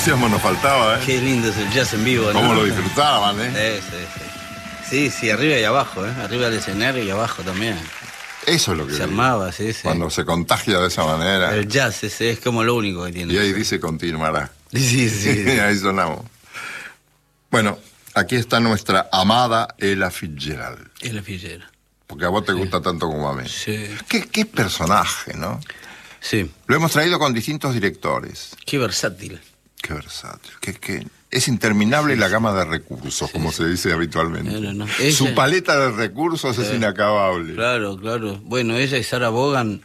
entusiasmo nos faltaba, ¿eh? Qué lindo es el jazz en vivo, ¿no? Cómo lo disfrutaban, ¿eh? Sí, arriba y abajo, ¿eh? Arriba del escenario y abajo también. Eso es lo que se armaba, sí. Cuando se contagia de esa manera. El jazz ese es como lo único que tiene. Y ahí dice continuará. Sí. Ahí sonamos. Bueno, aquí está nuestra amada Ella Fitzgerald. Ella Fitzgerald. Porque a vos te gusta tanto como a mí. Sí. Qué personaje, ¿no? Sí. Lo hemos traído con distintos directores. Qué versátil. Qué versátil. Es interminable la gama de recursos, como se dice habitualmente. No. Su paleta de recursos es inacabable. Claro. Bueno, ella y Sarah Vaughan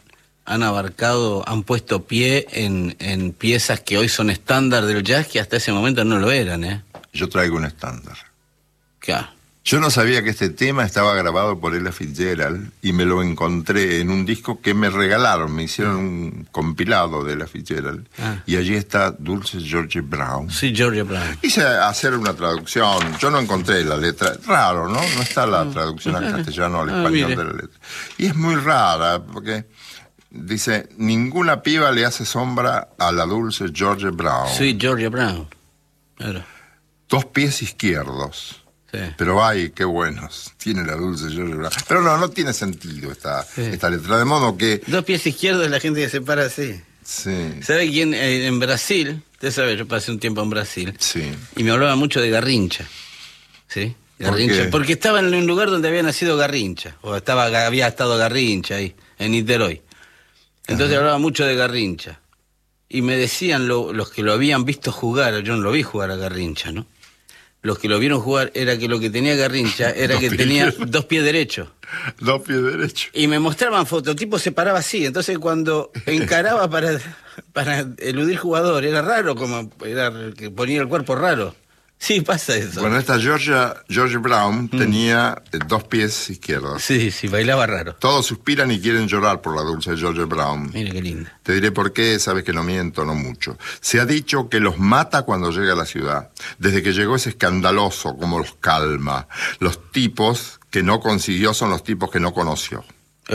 han puesto pie en piezas que hoy son estándar del jazz, que hasta ese momento no lo eran, ¿eh? Yo traigo un estándar. Claro. Yo no sabía que este tema estaba grabado por Ella Fitzgerald y me lo encontré en un disco que me regalaron, me hicieron un compilado de Ella Fitzgerald y allí está Dulce Georgia Brown. Sí, Georgia Brown. Hice hacer una traducción, yo no encontré la letra, raro, ¿no? No está la traducción al castellano o al español de la letra. Y es muy rara porque dice, ninguna piba le hace sombra a la Dulce Georgia Brown. Sí, Georgia Brown. Claro. 2 pies izquierdos. Sí. Pero ay, qué buenos tiene la Dulce Georgia Brown. Pero no tiene sentido esta letra, de modo que... 2 pies izquierdos la gente que se para así. Sí. ¿Sabe quién? En Brasil, usted sabe, yo pasé un tiempo en Brasil. Sí. Y me hablaba mucho de Garrincha. ¿Sí? Garrincha. ¿Por qué? Porque estaba en un lugar donde había nacido Garrincha. O había estado Garrincha ahí, en Niterói. Entonces hablaba mucho de Garrincha. Y me decían los que lo habían visto jugar, yo no lo vi jugar a Garrincha, ¿no? Los que lo vieron jugar era que lo que tenía Garrincha era que tenía 2 pies derechos. 2 pies derechos. Y me mostraban fotos, el tipo se paraba así, entonces cuando encaraba para eludir jugador, era raro, como era que ponía el cuerpo raro. Sí, pasa eso. Bueno, esta Georgia Brown tenía 2 pies izquierdos. Sí, bailaba raro. Todos suspiran y quieren llorar por la Dulce Georgia Brown. Mira qué linda. Te diré por qué, sabes que no miento, no mucho. Se ha dicho que los mata cuando llega a la ciudad. Desde que llegó es escandaloso, como los calma. Los tipos que no consiguió son los tipos que no conoció.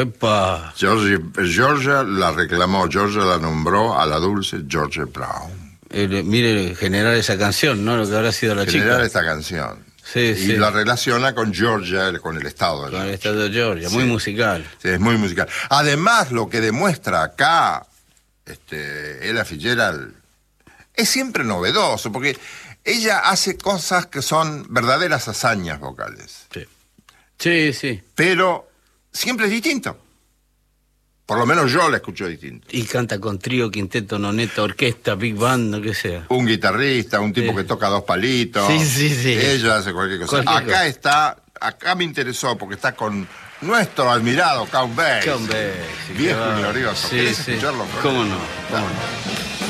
¡Epa! Georgia la reclamó, Georgia la nombró a la Dulce Georgia Brown. Mire, generar esa canción, ¿no? Lo que habrá sido la chica. Generar esta canción. Sí. Y la relaciona con Georgia, con el estado de Georgia. Con el estado de Georgia, muy musical. Sí, es muy musical. Además, lo que demuestra acá Ella Fitzgerald es siempre novedoso, porque ella hace cosas que son verdaderas hazañas vocales. Sí. Pero siempre es distinto. Por lo menos yo la escucho distinto. Y canta con trío, quinteto, noneta, orquesta, big band, lo que sea. Un guitarrista, un tipo que toca 2 palitos. Sí. Ella hace cualquier cosa. Acá me interesó porque está con nuestro admirado Count Basie. Count Basie. Viejo y glorioso. ¿Querés escucharlo? ¿Cómo no?